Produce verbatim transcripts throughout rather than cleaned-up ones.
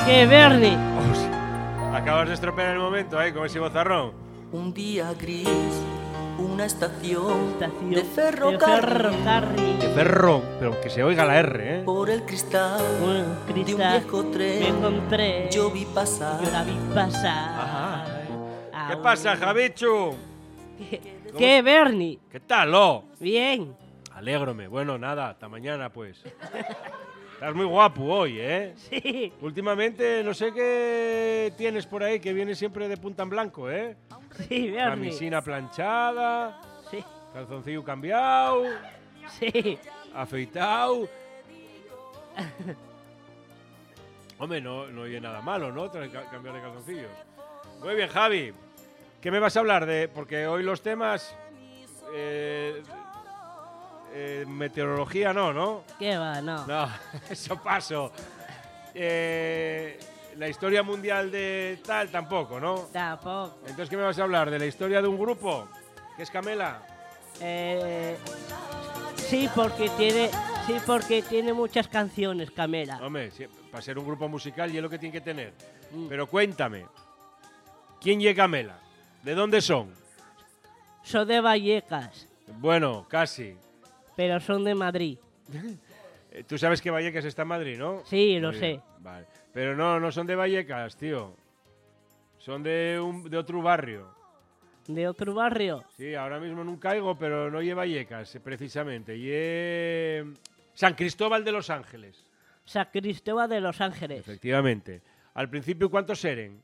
¡Qué verde! O sea, acabas de estropear el momento ahí con ese bozarrón. Un día gris, una estación, Estación de de ferrocarril, ferrocarril. De ferro, pero que se oiga la R, ¿eh? por el cristal, Un de un cristal viejo me tren, encontré. yo vi pasar. Yo la vi pasar. Ajá. A ¿Qué un- pasa, Javichu? ¿Qué, qué, Bernie? ¿Qué tal, lo? Bien. Alégrome. Bueno, nada, hasta mañana, pues. Estás muy guapo hoy, ¿eh? Sí. Últimamente, no sé qué tienes por ahí, que viene siempre de punta en blanco, ¿eh? Sí, Bernie. Camisina planchada, Sí. calzoncillo cambiado, Sí. afeitado. Hombre, no, no oye nada malo, ¿no? Tra- ca- Cambiar de calzoncillos. Muy bien, Javi. ¿Qué me vas a hablar de? Porque hoy los temas... eh, eh, meteorología no, ¿no? ¿Qué va? No. No, eso paso. Eh, la historia mundial de tal tampoco, ¿no? Tampoco. Entonces, ¿qué me vas a hablar? ¿De la historia de un grupo? ¿Que es Camela? Eh, sí, porque tiene, sí, porque tiene muchas canciones, Camela. Hombre, si- para ser un grupo musical y es lo que tiene que tener. Mm. Pero cuéntame, ¿quién llega Camela? ¿De dónde son? Son de Vallecas, Bueno, casi. pero son de Madrid. Eh, Tú sabes que Vallecas está en Madrid, ¿no? Sí, lo Muy sé. bien, vale. Pero no, no son de Vallecas, tío. Son de, un, de otro barrio. ¿De otro barrio? Sí, ahora mismo no caigo, pero no lleva Vallecas, eh, precisamente. Y San Cristóbal de los Ángeles. San Cristóbal de los Ángeles. Efectivamente. Al principio, ¿cuántos eran?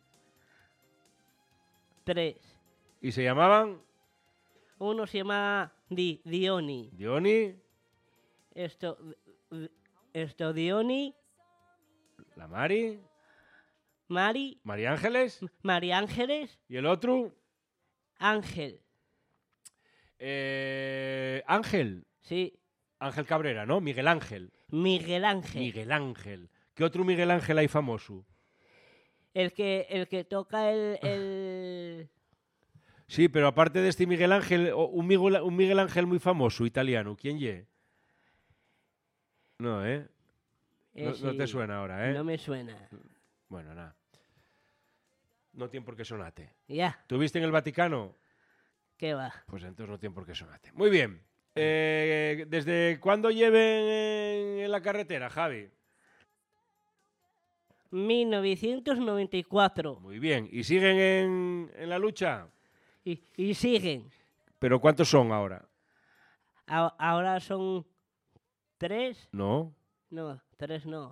Tres. ¿Y se llamaban? Uno se llama Di, Dioni. Diony, Esto, esto Dioni, la Mari, Mari, María Ángeles María Ángeles, y el otro, Ángel. eh, Ángel. Sí, Ángel Cabrera, ¿no? Miguel Ángel. Miguel Ángel. Miguel Ángel. ¿Qué otro Miguel Ángel hay famoso? El que, el que toca el, el... Sí, pero aparte de este Miguel Ángel, o- un Miguel, un Miguel Ángel muy famoso, italiano, ¿quién ye? No, ¿eh? No, ese- no te suena ahora, ¿eh? No me suena. Bueno, nada. No tiene por qué sonate. Ya, ¿Tuviste en el Vaticano? ¿qué va? Pues entonces no tiene por qué sonate. Muy bien. Eh, ¿Desde cuándo lleven en, en la carretera, Javi? mil novecientos noventa y cuatro. Muy bien. ¿Y siguen en, en la lucha? Y, y siguen. ¿Pero cuántos son ahora? A- ahora son tres. No. No, tres no.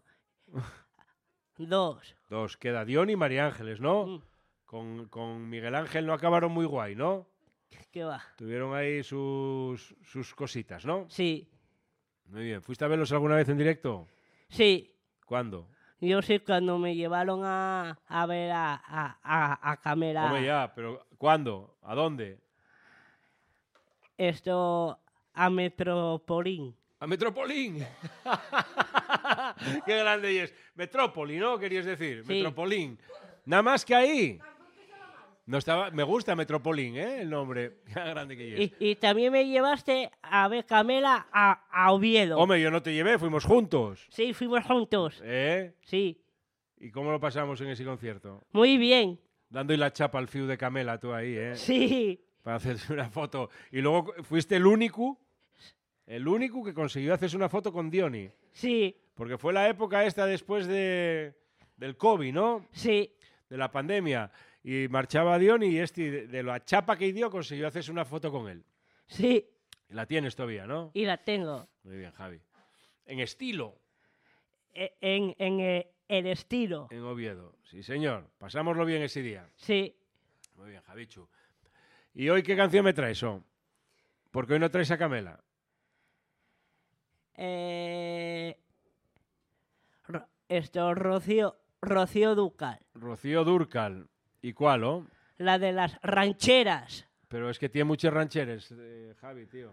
Dos. Dos. Queda Dion y María Ángeles, ¿no? Mm, Con, con Miguel Ángel no acabaron muy guay, ¿no? ¿Qué va? Tuvieron ahí sus, sus cositas, ¿no? Sí, Muy bien. ¿Fuiste a verlos alguna vez en directo? sí. ¿Cuándo? Yo sé cuando me llevaron a, a ver a, a, a, a Camela. Hombre, ya, pero ¿cuándo? ¿A dónde? Esto a Metropolín. ¡A Metropolín! ¡Qué grande es! Metrópoli, ¿no? Querías decir. Sí. Metropolín. Nada más que ahí. No estaba... Me gusta Metropolín, ¿eh? El nombre. ¡Qué grande que es! Y, y también me llevaste a ver Camela a, a Oviedo. Hombre, yo no te llevé, fuimos juntos. Sí, fuimos juntos. ¿Eh? Sí, ¿Y cómo lo pasamos en ese concierto? muy bien. Dando la chapa al fiu de Camela, tú ahí, ¿eh? Sí, Para hacerse una foto. Y luego fuiste el único, el único que consiguió hacerse una foto con Diony. sí, Porque fue la época esta después de, del COVID, ¿no? sí. De la pandemia. Y marchaba Diony y este, de, de la chapa que dio, consiguió hacerse una foto con él. Sí, La tienes todavía, ¿no? y la tengo. Muy bien, Javi. En estilo, E- En, en el, el estilo. en Oviedo. Sí, señor. Pasámoslo bien ese día. Sí. Muy bien, Javichu. ¿Y hoy qué canción me traes, oh? Porque hoy no traes a Camela. Eh, Ro- esto, Rocío, Rocío Dúrcal. Rocío Dúrcal. ¿Y cuál, oh? La de las rancheras. Pero es que tiene muchas rancheras, eh, Javi, tío.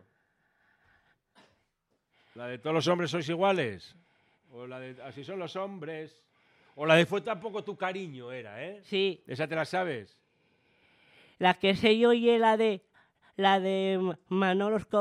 ¿La de todos los hombres sois iguales? ¿O la de así son los hombres? ¿O la de fue tampoco tu cariño era, eh? Sí. ¿Esa te la sabes? La que sé yo y es la de, la de Manolo Escobar.